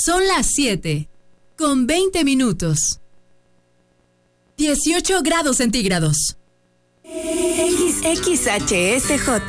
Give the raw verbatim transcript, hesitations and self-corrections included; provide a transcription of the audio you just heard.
Son las siete, con veinte minutos. dieciocho grados centígrados. X H S J.